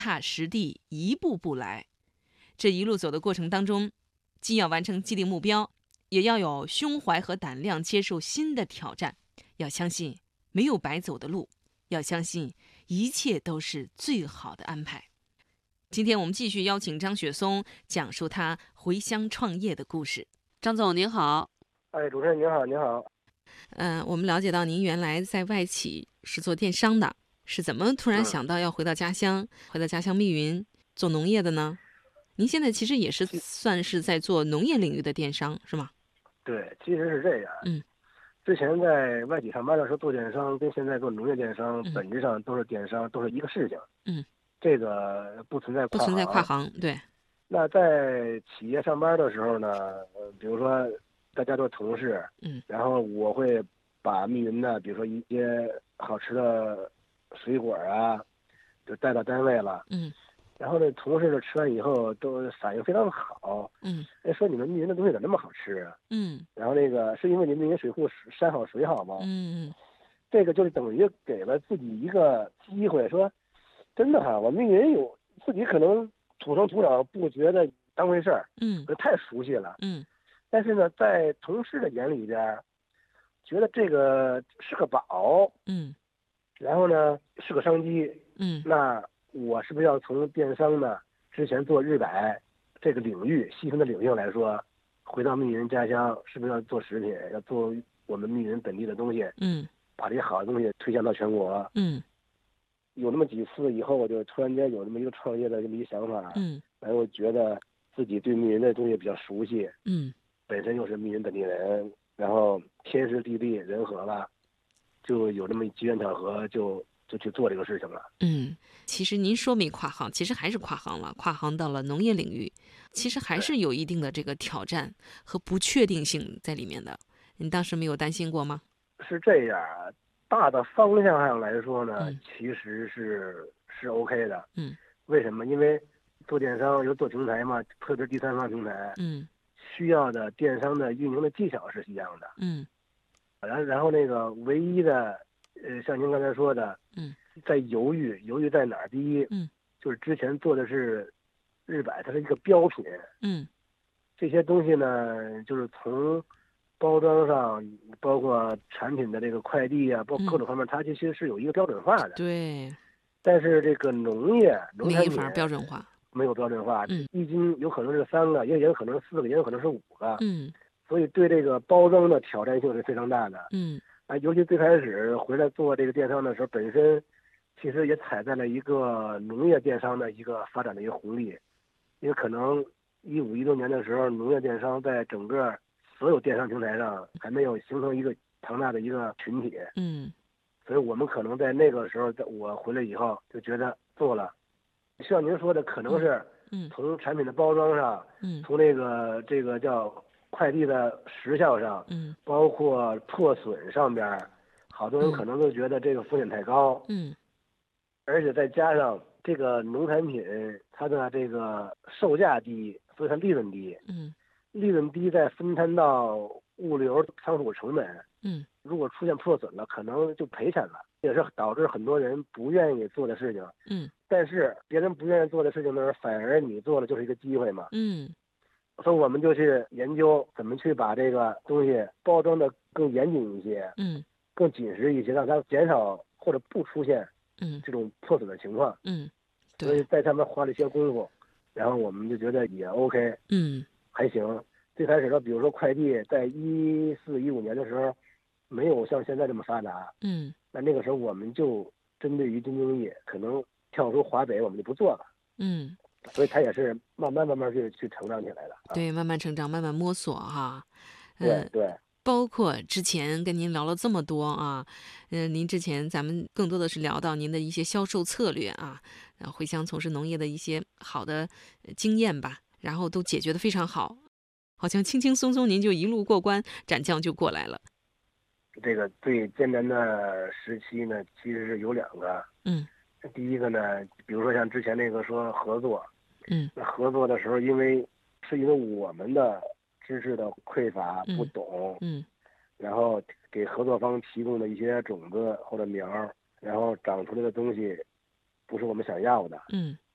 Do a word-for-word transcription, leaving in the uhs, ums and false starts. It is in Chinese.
踏实地一步步来。这一路走的过程当中，既要完成既定目标，也要有胸怀和胆量接受新的挑战。要相信没有白走的路，要相信一切都是最好的安排。今天我们继续邀请张雪松讲述他回乡创业的故事。张总您好。 哎，主持人您好，您好。 呃，我们了解到您原来在外企是做电商的，是怎么突然嗯， 想到要回到家乡，回到家乡密云做农业的呢？您现在其实也是其算是在做农业领域的电商，是吗？ 对，其实是这样。 嗯之前在外企上班的时候做电商，跟现在做农业电商嗯本质上都是电商，都是一个事情， 嗯， 这个不存在跨不存在跨行。 行，对。 那在企业上班的时候呢，呃，比如说大家都是同事， 嗯然后我会把密云的，比如说一些好吃的水果啊，就带到单位了。 嗯然后呢，同事呢吃完以后都反应非常好， 嗯哎，说你们密云的东西怎么那么好吃啊？ 嗯然后那个是因为你们那些水库山好水好吗？ 嗯这个就是等于给了自己一个机会，说真的哈，我们云有自己可能土生土长不觉得当回事儿， 嗯可太熟悉了。 嗯但是呢，在同事的眼里边，觉得这个是个宝， 嗯然后呢是个商机。 嗯那我是不是要从电商呢之前做日百这个领域细分的领域来说，回到密云家乡，是不是要做食品，要做我们密云本地的东西， 嗯把这些好的东西推向到全国？ 嗯有那么几次以后，我就突然间有那么一个创业的这么一个想法， 嗯然后觉得自己对密云的东西比较熟悉， 嗯本身又是密云本地人，然后天时地利人和了，就有这么一机缘巧合，就就去做这个事情了。 嗯，其实您说没跨行，其实还是跨行了，跨行到了农业领域，其实还对， 是有一定的这个挑战和不确定性在里面的。您当时没有担心过吗？ 是这样啊，大的方向上来说呢， 嗯其实是是 OK 的。 嗯为什么？因为做电商有做平台嘛，特别是第三方平台， 嗯需要的电商的运营的技巧是一样的。 嗯然后然后那个唯一的，呃，像您刚才说的， 嗯在犹豫，犹豫在哪儿？第一， 嗯就是之前做的是日百，它是一个标品， 嗯这些东西呢，就是从包装上，包括产品的这个快递啊，包括各嗯， 种方面，它其实是有一个标准化的。 对， 但是这个农业农产品没法标准化。 没有标准化， 嗯一斤有可能是三个，也也有可能是四个，也有可能是五个， 嗯所以对这个包装的挑战性是非常大的。 嗯啊，尤其最开始回来做这个电商的时候，本身其实也踩在了一个农业电商的一个发展的一个红利，因为可能一五一六年的时候，农业电商在整个所有电商平台上还没有形成一个庞大的一个群体， 嗯所以我们可能在那个时候，在我回来以后就觉得做了，像您说的，可能是嗯从产品的包装上， 嗯从那个这个叫快递的时效上， 嗯包括破损上边儿，好多人可嗯能都觉得这个风险太高， 嗯而且再加上这个农产品它的这个售价低，所以它利润低， 嗯利润低再分摊到物流仓储成本， 嗯如果出现破损了，可能就赔钱了，也是导致很多人不愿意做的事情。 嗯但是别人不愿意做的事情的时候，反而你做了就是一个机会嘛。 嗯所以我们就去研究怎么去把这个东西包装的更严谨一些， 嗯更紧实一些，让它减少或者不出现嗯这种破损的情况。 嗯， 所以对， 在上面花了一些功夫，然后我们就觉得也 OK， 嗯还行。最开始的，比如说快递，在一四一五年的时候，没有像现在这么发达。 嗯那那个时候我们就针对于京津冀，可能跳出华北，我们就不做了。 嗯， 所以它也是慢慢慢慢去去成长起来的啊。 对，慢慢成长，慢慢摸索哈。嗯， 对对， 包括之前跟您聊了这么多啊，嗯、您之前咱们更多的是聊到您的一些销售策略啊，然后回乡从事农业的一些好的呃经验吧，然后都解决的非常好，好像轻轻松松您就一路过关斩将就过来了。 这个最艰难的时期呢，其实是有两个。 嗯第一个呢，比如说像之前那个说合作， 嗯那合作的时候，因为是因为我们的知识的匮乏不嗯懂， 嗯然后给合作方提供的一些种子或者苗儿，然后长出来的东西不是我们想要的， 嗯